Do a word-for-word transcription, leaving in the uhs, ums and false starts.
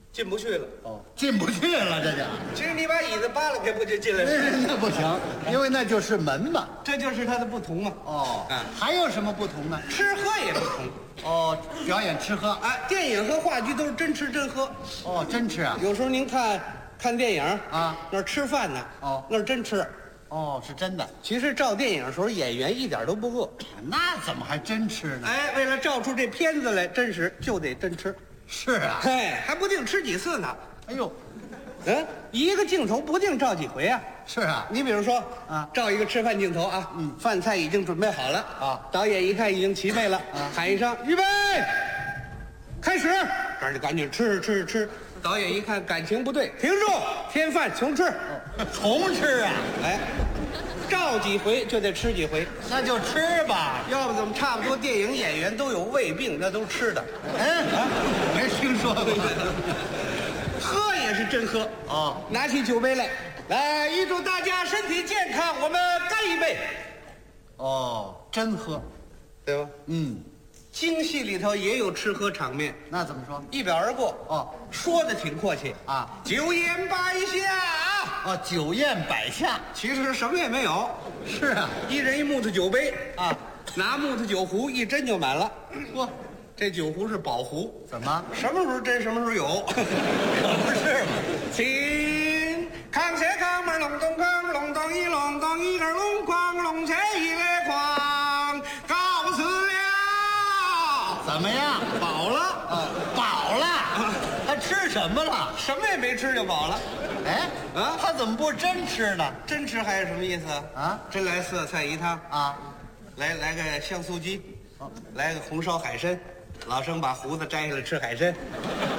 进不去了。 哦，进不去了，这就。 其实你把椅子扒拉开，不就进来了？ 那那不行，因为那就是门嘛。 这就是它的不同嘛。 哦， 嗯还有什么不同呢？ 吃喝也不同。 哦，表演吃喝。 啊，电影和话剧都是真吃真喝。 哦，真吃啊。 有时候您看看电影啊， 那儿吃饭呢。 哦， 那是真吃。 哦，是真的。 其实照电影的时候，演员一点都不饿。 那怎么还真吃呢？ 哎，为了照出这片子来真实，就得真吃。 是啊。 嘿，还不定吃几次呢。 哎呦， 嗯，一个镜头不定照几回啊。 是啊。 你比如说啊， 照一个吃饭镜头啊， 嗯， 饭菜已经准备好了啊， 导演一看已经齐备了， 啊， 喊一声预备，开始，这儿就赶紧吃吃吃。导演一看感情不对，停住，添饭重吃。 重吃啊？ 哎，照几回就得吃几回， 那就吃吧。 要不怎么差不多电影演员都有胃病，那都吃的。 嗯啊，没听说过。 喝也是真喝哦， 拿起酒杯来，来预祝大家身体健康，我们干一杯。 哦，真喝。 对吧？ 嗯， 京戏里头也有吃喝场面， 那怎么说？ 一表而过。 哦， 说的挺阔气啊， 酒宴摆下啊， 哦，酒宴摆下。 其实什么也没有。 是啊。 一人一木头酒杯啊， 拿木头酒壶一斟就满了。 嚯， 这酒壶是宝壶， 怎么？ 什么时候斟什么时候有。 可不是嘛。 请康切康门隆咚康隆咚一隆咚一个隆哐隆切一来哐，告辞了。 怎么样？ 饱了啊，饱了。他吃什么了？ 什么也没吃就饱了。 哎， 啊他怎么不真吃呢？ 真吃还是什么意思啊？ 真来四菜一汤啊， 来来个香酥鸡，来个红烧海参，老生把胡子摘下来吃海参。